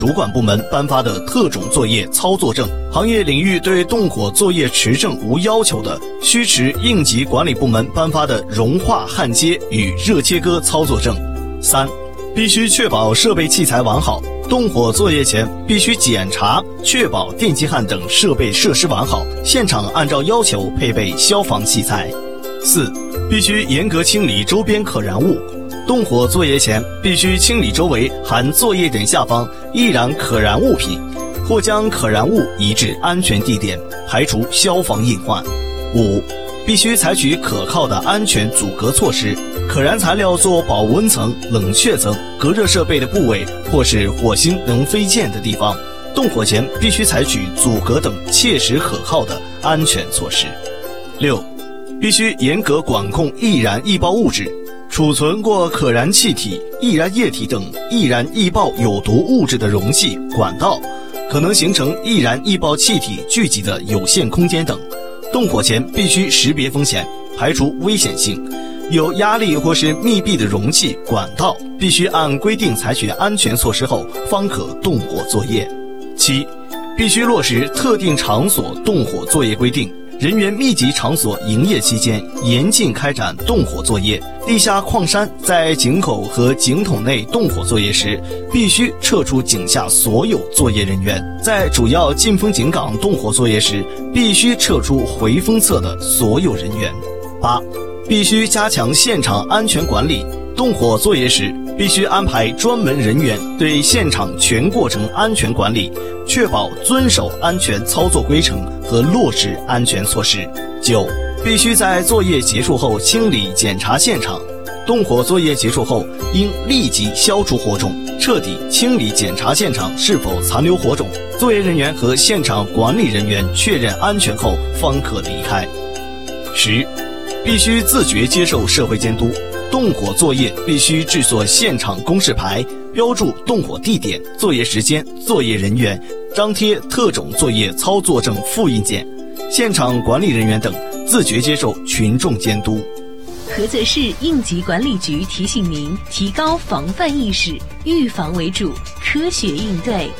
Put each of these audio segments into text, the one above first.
主管部门颁发的特种作业操作证，行业领域对动火作业持证无要求的，需持应急管理部门颁发的融化焊接与热切割操作证。3、必须确保设备器材完好，动火作业前必须检查确保电气焊等设备设施完好，现场按照要求配备消防器材。4、必须严格清理周边可燃物，动火作业前必须清理周围含作业点下方易燃可燃物品，或将可燃物移至安全地点，排除消防隐患。5、必须采取可靠的安全阻隔措施，可燃材料做保温层、冷却层，隔热设备的部位或是火星能飞溅的地方，动火前必须采取阻隔等切实可靠的安全措施。6、必须严格管控易燃易爆物质，储存过可燃气体、易燃液体等易燃易爆有毒物质的容器、管道，可能形成易燃易爆气体聚集的有限空间等。动火前必须识别风险，排除危险性。有压力或是密闭的容器、管道，必须按规定采取安全措施后方可动火作业。7、必须落实特定场所动火作业规定。人员密集场所营业期间，严禁开展动火作业。地下矿山在井口和井筒内动火作业时，必须撤出井下所有作业人员。在主要进风井岗动火作业时，必须撤出回风侧的所有人员。8、必须加强现场安全管理。动火作业时，必须安排专门人员对现场全过程安全管理，确保遵守安全操作规程和落实安全措施。9、必须在作业结束后清理检查现场。动火作业结束后，应立即消除火种，彻底清理检查现场是否残留火种。作业人员和现场管理人员确认安全后方可离开。10、必须自觉接受社会监督。动火作业必须制作现场公示牌，标注动火地点、作业时间、作业人员，张贴特种作业操作证复印件。现场管理人员等自觉接受群众监督。 菏泽市应急管理局提醒您：提高防范意识，预防为主，科学应对。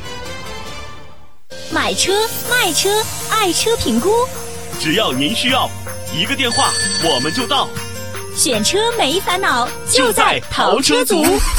买车、卖车、爱车评估， 只要您需要，一个电话我们就到。 选车没烦恼，就在淘车族。